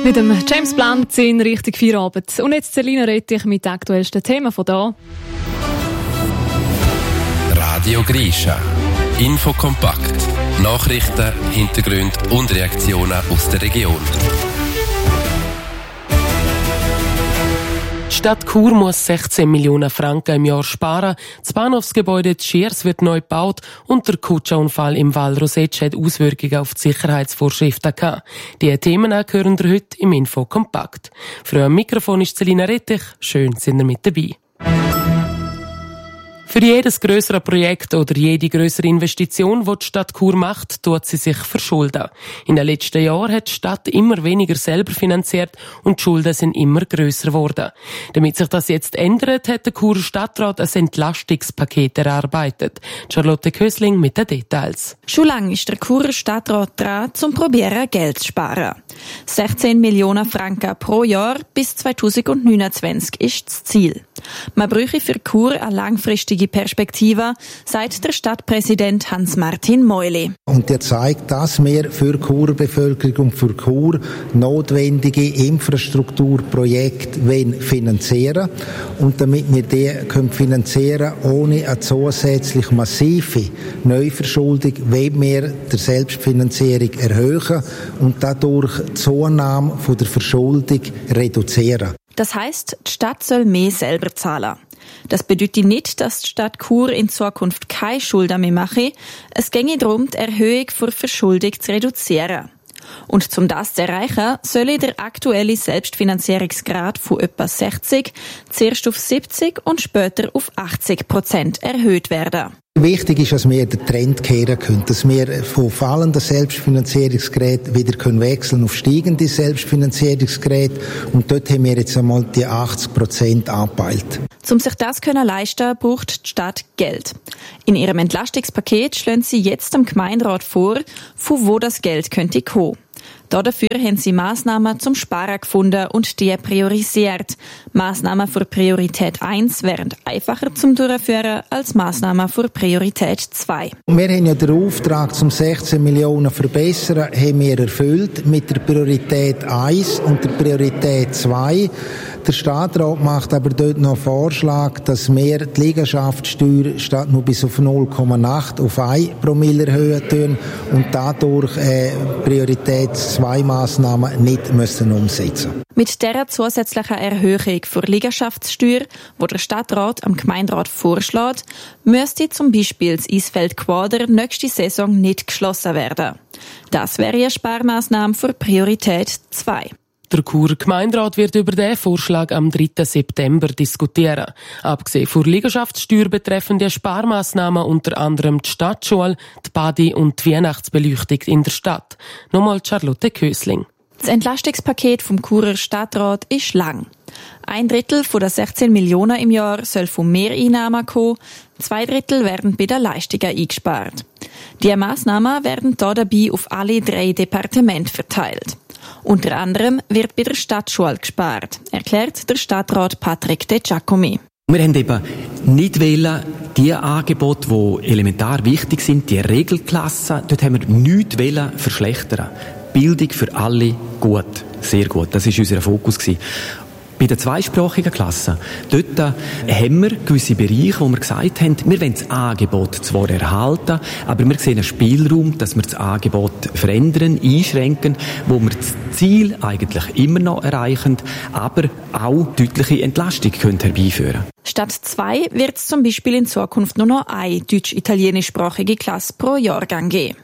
Mit dem James Blunt in Richtung Feierabend. Und jetzt Selina Rettich mit den aktuellsten Themen von da. Radio Grisha. Infokompakt. Nachrichten, Hintergründe und Reaktionen aus der Region. Die Stadt Chur muss 16 Millionen Franken im Jahr sparen. Das Bahnhofsgebäude in Schiers wird neu gebaut und der Kutscha-Unfall im Val Rosette hat Auswirkungen auf die Sicherheitsvorschriften gehabt. Diese Themen hören wir heute im Infokompakt. Für am Mikrofon ist Selina Rettich. Schön, sind ihr mit dabei. Für jedes grössere Projekt oder jede grössere Investition, die die Stadt Chur macht, tut sie sich verschulden. In den letzten Jahren hat die Stadt immer weniger selber finanziert und die Schulden sind immer grösser geworden. Damit sich das jetzt ändert, hat der Churer Stadtrat ein Entlastungspaket erarbeitet. Charlotte Kösling mit den Details. Schon lange ist der Churer Stadtrat dran, zum Probieren Geld zu sparen. 16 Millionen Franken pro Jahr bis 2029 ist das Ziel. Man bräuchte für Chur eine langfristige Perspektive, sagt der Stadtpräsident Hans-Martin Meuli. Und er zeigt, dass wir für die Churer Bevölkerung und für Chur notwendige Infrastrukturprojekte finanzieren wollen. Und damit wir die finanzieren können, ohne eine zusätzlich massive Neuverschuldung, wollen wir die Selbstfinanzierung erhöhen und dadurch die Zunahme der Verschuldung reduzieren. Das heisst, die Stadt soll mehr selber zahlen. Das bedeutet nicht, dass die Stadt Chur in Zukunft keine Schulden mehr mache. Es ginge darum, die Erhöhung der Verschuldung zu reduzieren. Und um das zu erreichen, soll der aktuelle Selbstfinanzierungsgrad von etwa 60 zuerst auf 70 und später auf 80% erhöht werden. Wichtig ist, dass wir den Trend kehren können, dass wir von fallenden Selbstfinanzierungsgeräten wieder wechseln auf steigende Selbstfinanzierungsgeräte. Und dort haben wir jetzt einmal die 80% angepeilt. Um sich das leisten können, braucht die Stadt Geld. In ihrem Entlastungspaket schlagen sie jetzt dem Gemeinderat vor, von wo das Geld könnte kommen. Dafür haben sie Massnahmen zum Sparen gefunden und die priorisiert. Massnahmen für Priorität 1 wären einfacher zum Durchführen als Massnahmen für Priorität 2. Wir haben ja den Auftrag zum 16 Millionen verbessern, haben wir erfüllt mit der Priorität 1 und der Priorität 2. Der Stadtrat macht aber dort noch einen Vorschlag, dass wir die Liegenschaftssteuer statt nur bis auf 0,8 auf 1 Promille erhöhen tun und dadurch Priorität 2 Massnahmen nicht müssen umsetzen. Mit dieser zusätzlichen Erhöhung für Liegenschaftssteuer, die der Stadtrat am Gemeinderat vorschlägt, müsste zum Beispiel das Eisfeld Quader nächste Saison nicht geschlossen werden. Das wäre eine Sparmaßnahme für Priorität 2. Der Churer Gemeinderat wird über diesen Vorschlag am 3. September diskutieren. Abgesehen von Liegenschaftssteuer betreffen die Sparmaßnahmen unter anderem die Stadtschule, die Badi und die Weihnachtsbeleuchtung in der Stadt. Nochmal Charlotte Kösling. Das Entlastungspaket vom Churer Stadtrat ist lang. 1/3 von den 16 Millionen im Jahr soll von Mehreinnahmen kommen, 2/3 werden bei den Leistungen eingespart. Die Massnahmen werden hier dabei auf alle 3 Departemente verteilt. Unter anderem wird bei der Stadtschule gespart, erklärt der Stadtrat Patrick De Giacomi. Wir haben eben nicht die Angebote, die elementar wichtig sind, die Regelklassen, dort haben wir nichts verschlechtern. Bildung für alle gut, sehr gut. Das war unser Fokus. Bei den zweisprachigen Klassen, dort haben wir gewisse Bereiche, wo wir gesagt haben, wir wollen das Angebot zwar erhalten, aber wir sehen einen Spielraum, dass wir das Angebot verändern, einschränken, wo wir das Ziel eigentlich immer noch erreichen, aber auch deutliche Entlastung können herbeiführen. Statt 2 wird es zum Beispiel in Zukunft nur noch eine deutsch-italienischsprachige Klasse pro Jahrgang geben.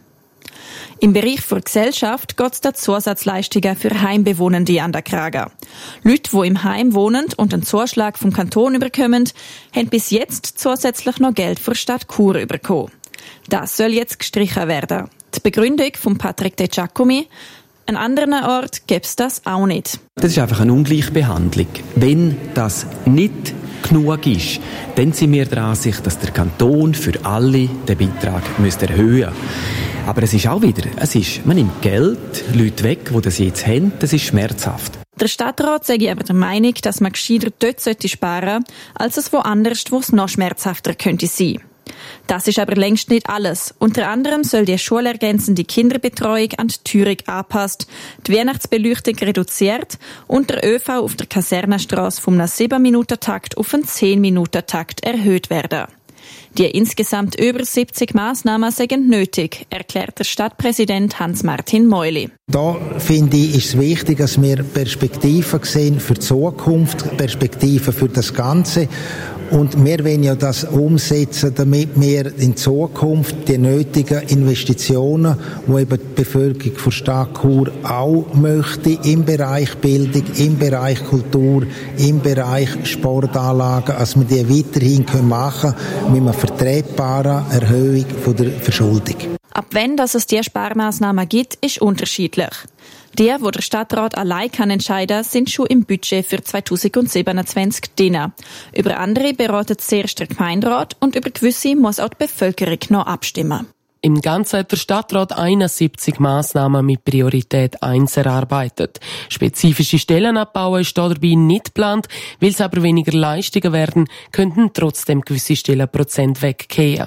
Im Bereich für Gesellschaft geht es da Zusatzleistungen für Heimbewohnende an der Kragen. Leute, die im Heim wohnen und einen Zuschlag vom Kanton bekommen, haben bis jetzt zusätzlich noch Geld für die Stadt Chur bekommen. Das soll jetzt gestrichen werden. Die Begründung von Patrick De Giacomi: an anderen Ort gäbe es das auch nicht. Das ist einfach eine Ungleichbehandlung. Wenn das nicht genug ist, dann sind wir der Ansicht, dass der Kanton für alle den Beitrag erhöhen müsste. Aber es ist auch wieder, man nimmt Geld, Leute weg, die das jetzt haben, das ist schmerzhaft. Der Stadtrat sei aber der Meinung, dass man gescheiter dort sparen sollte, als es woanders, wo es noch schmerzhafter könnte sein. Das ist aber längst nicht alles. Unter anderem soll die schulergänzende Kinderbetreuung an die Teuerung angepasst, die Weihnachtsbeleuchtung reduziert und der ÖV auf der Kasernenstrasse vom 7-Minuten-Takt auf einen 10-Minuten-Takt erhöht werden. Die insgesamt über 70 Massnahmen sind nötig, erklärt der Stadtpräsident Hans-Martin Meuli. Da finde ich, ist es wichtig, dass wir Perspektiven sehen für die Zukunft, Perspektiven für das Ganze. Und wir wollen ja das umsetzen, damit wir in Zukunft die nötigen Investitionen, die eben die Bevölkerung von Stadt Chur auch möchte, im Bereich Bildung, im Bereich Kultur, im Bereich Sportanlagen, dass wir die weiterhin machen können mit einer vertretbaren Erhöhung von der Verschuldung. Ab wann es diese Sparmaßnahmen gibt, ist unterschiedlich. Die, wo der Stadtrat allein kann entscheiden, sind schon im Budget für 2027 drin. Über andere beratet zuerst der Gemeinderat und über gewisse muss auch die Bevölkerung noch abstimmen. Im Ganzen hat der Stadtrat 71 Massnahmen mit Priorität 1 erarbeitet. Spezifische Stellenabbau ist dabei nicht geplant, weil es aber weniger Leistungen werden, könnten trotzdem gewisse Stellenprozent weggehen.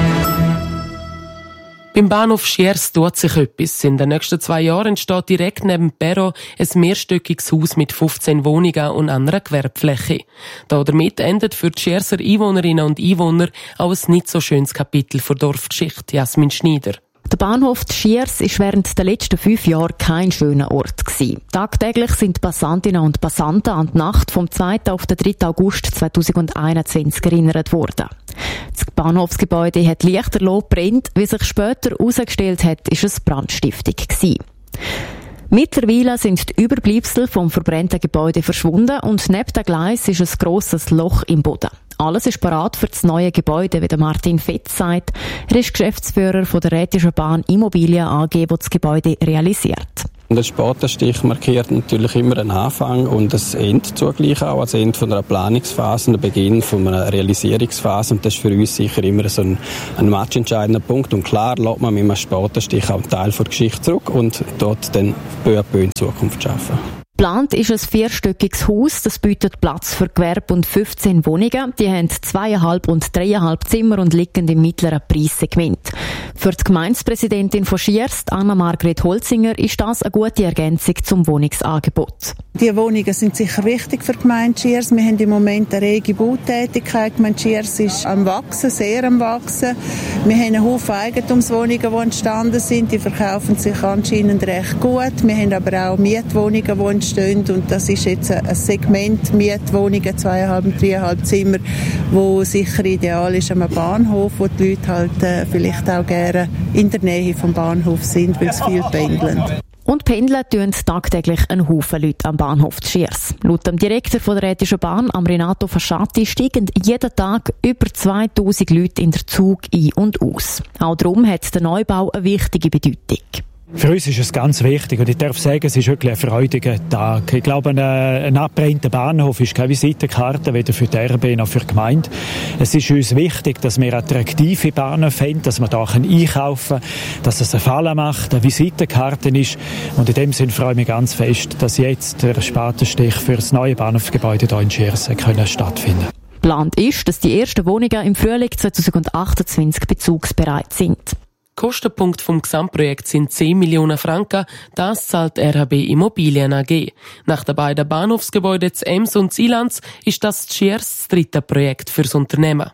Beim Bahnhof Schiers tut sich etwas. In den nächsten 2 Jahren entsteht direkt neben Perro ein mehrstöckiges Haus mit 15 Wohnungen und einer Gewerbefläche. Damit endet für die Schierser Einwohnerinnen und Einwohner auch ein nicht so schönes Kapitel der Dorfgeschichte. Jasmin Schneider. Der Bahnhof Schiers war während der letzten 5 Jahre kein schöner Ort gewesen. Tagtäglich sind Passantinnen und Passanten an die Nacht vom 2. auf den 3. August 2021 erinnert worden. Das Bahnhofsgebäude hat lichterloh gebrannt. Wie sich später herausgestellt hat, ist es Brandstiftung gewesen. Mittlerweile sind die Überbleibsel vom verbrannten Gebäude verschwunden und neben dem Gleis ist ein grosses Loch im Boden. Alles ist bereit für das neue Gebäude, wie der Martin Fetz sagt. Er ist Geschäftsführer von der Rätischen Bahn Immobilien AG, die das Gebäude realisiert. Der Spatenstich markiert natürlich immer einen Anfang und das Ende zugleich auch, also Ende von einer Planungsphase und der Beginn von einer Realisierungsphase. Und das ist für uns sicher immer so ein matchentscheidender Punkt. Und klar lässt man mit einem Spatenstich auch einen Teil der Geschichte zurück und dort dann peu à peu in Zukunft arbeiten. Geplant ist ein 4-stöckiges Haus, das bietet Platz für Gewerbe und 15 Wohnungen. Die haben 2,5 und 3,5 Zimmer und liegen im mittleren Preissegment. Für die Gemeindepräsidentin von Schiers, Anna-Margret Holzinger, ist das eine gute Ergänzung zum Wohnungsangebot. Die Wohnungen sind sicher wichtig für die Gemeinde Schiers. Wir haben im Moment eine rege Bautätigkeit. Die Gemeinde Schiers ist am Wachsen, sehr am Wachsen. Wir haben einen Haufen Eigentumswohnungen, die entstanden sind. Die verkaufen sich anscheinend recht gut. Wir haben aber auch Mietwohnungen, die entstehen. Und das ist jetzt ein Segment Mietwohnungen, 2,5 und 3,5 Zimmer, wo sicher ideal ist am Bahnhof, wo die Leute halt vielleicht auch gerne in der Nähe vom Bahnhof sind, weil es viel pendeln. Und pendeln tun tagtäglich einen Haufen Leute am Bahnhof Schiers. Laut dem Direktor von der Rätischen Bahn, Renato Fasciati, steigen jeden Tag über 2000 Leute in den Zug ein und aus. Auch darum hat der Neubau eine wichtige Bedeutung. Für uns ist es ganz wichtig und ich darf sagen, es ist wirklich ein freudiger Tag. Ich glaube, ein abgebrannter Bahnhof ist keine Visitenkarte, weder für die RB noch für die Gemeinde. Es ist uns wichtig, dass wir attraktive Bahnhöfe haben, dass man da einkaufen kann, dass es eine Falle macht, eine Visitenkarte ist. Und in dem Sinne freue ich mich ganz fest, dass jetzt der Spatenstich für das neue Bahnhofgebäude hier in Schiers stattfinden kann. Geplant ist, dass die ersten Wohnungen im Frühling 2028 bezugsbereit sind. Kostenpunkt vom Gesamtprojekt sind 10 Millionen Franken. Das zahlt RHB Immobilien AG. Nach den beiden Bahnhofsgebäuden zu Ems und Silanz ist das Schiers das 3. Projekt fürs Unternehmen.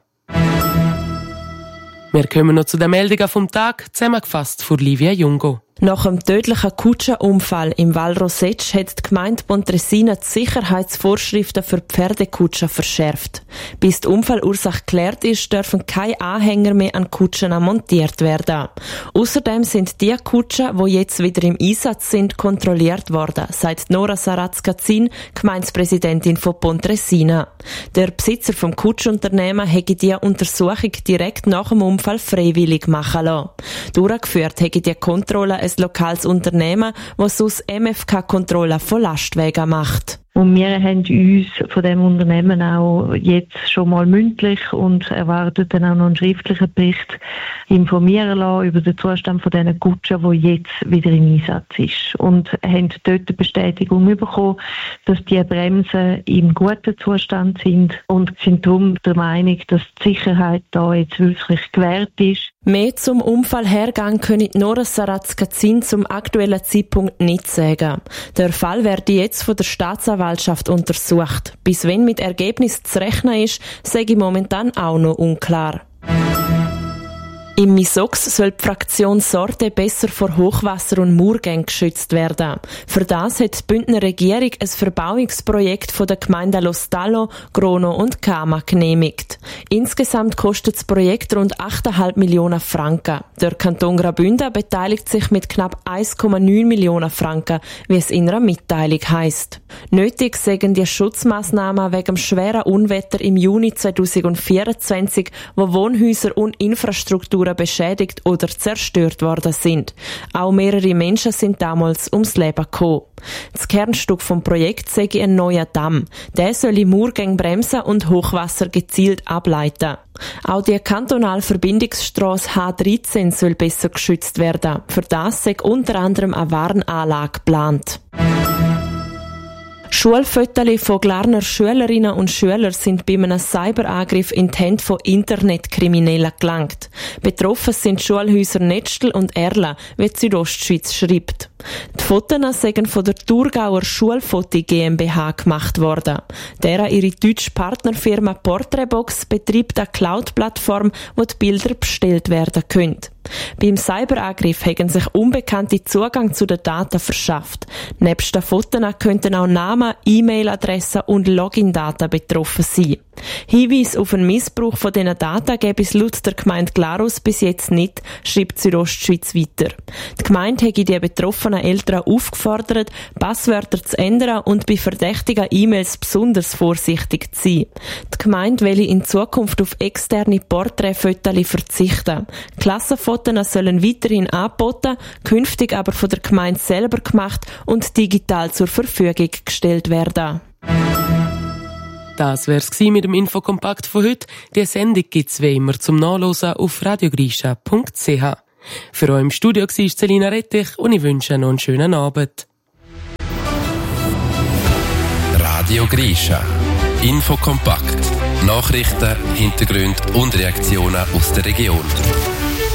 Wir kommen noch zu den Meldungen vom Tag, zusammengefasst von Livia Jungo. Nach dem tödlichen Kutschenunfall im Val Rossetsch hat die Gemeinde Pontresina die Sicherheitsvorschriften für Pferdekutschen verschärft. Bis die Unfallursache geklärt ist, dürfen keine Anhänger mehr an Kutschen montiert werden. Außerdem sind die Kutschen, die jetzt wieder im Einsatz sind, kontrolliert worden, sagt Nora Sarazkazin, Gemeindepräsidentin von Pontresina. Der Besitzer vom Kutschunternehmen hätte die Untersuchung direkt nach dem Unfall freiwillig machen lassen. Durchgeführt hätte die Kontrolle ein lokales Unternehmen, das aus MFK-Kontrolle von Lastwagen macht. Und wir haben uns von dem Unternehmen auch jetzt schon mal mündlich und erwartet dann auch noch einen schriftlichen Bericht informieren lassen über den Zustand von diesen Kutschen, die jetzt wieder im Einsatz ist. Und haben dort die Bestätigung bekommen, dass die Bremsen im guten Zustand sind und sind darum der Meinung, dass die Sicherheit da jetzt wirklich gewährt ist. Mehr zum Unfallhergang können Nora Sarazkazin zum aktuellen Zeitpunkt nicht sagen. Der Fall werde jetzt von der Staatsanwaltschaft untersucht. Bis wenn mit Ergebnis zu rechnen ist, sage ich momentan auch noch unklar. Im Misox soll die Fraktion Sorte besser vor Hochwasser und Murgängen geschützt werden. Für das hat die Bündner Regierung ein Verbauungsprojekt von der Gemeinde Lo Stallo, Grono und Cama genehmigt. Insgesamt kostet das Projekt rund 8,5 Millionen Franken. Der Kanton Graubünden beteiligt sich mit knapp 1,9 Millionen Franken, wie es in einer Mitteilung heisst. Nötig seien die Schutzmaßnahmen wegen dem schweren Unwetter im Juni 2024, wo Wohnhäuser und Infrastruktur beschädigt oder zerstört worden sind. Auch mehrere Menschen sind damals ums Leben gekommen. Das Kernstück vom Projekt sei ein neuer Damm. Der soll Murgänge bremsen und Hochwasser gezielt ableiten. Auch die kantonale Verbindungsstrasse H13 soll besser geschützt werden. Für das sei unter anderem eine Warnanlage geplant. Schulfotos von Glarner Schülerinnen und Schülern sind bei einem Cyberangriff in die Hände von Internetkriminellen gelangt. Betroffen sind Schulhäuser Netztel und Erla, wie die Südostschweiz schreibt. Die Fotos seien von der Thurgauer Schulfoto GmbH gemacht worden. Deren ihre deutsche Partnerfirma Porträtbox betreibt eine Cloud-Plattform, wo die Bilder bestellt werden können. Beim Cyberangriff haben sich Unbekannte Zugang zu den Daten verschafft. Nebst den Fotos könnten auch Namen, E-Mail-Adressen und Login-Daten betroffen sein. Hinweis auf einen Missbrauch von diesen Daten gäbe es laut der Gemeinde Glarus bis jetzt nicht, schreibt Südostschweiz weiter. Die Gemeinde hätte die betroffenen Eltern aufgefordert, Passwörter zu ändern und bei verdächtigen E-Mails besonders vorsichtig zu sein. Die Gemeinde will in Zukunft auf externe Porträtfotos verzichten. Klassenfotos sollen weiterhin angeboten, künftig aber von der Gemeinde selber gemacht und digital zur Verfügung gestellt werden. Das wär's mit dem Infokompakt von heute. Die Sendung gibt's wie immer zum Nachlesen auf radiogrischa.ch. Für euch im Studio war Selina Rettich und ich wünsche noch einen schönen Abend. Radio Grischa. Infokompakt. Nachrichten, Hintergründe und Reaktionen aus der Region.